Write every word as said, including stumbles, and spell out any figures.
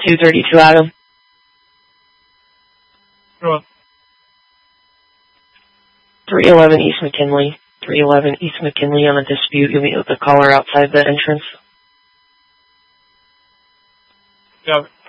two thirty-two Adam. Sure. three eleven East McKinley. three eleven East McKinley on a dispute. You'll meet with the caller outside the entrance. Got it.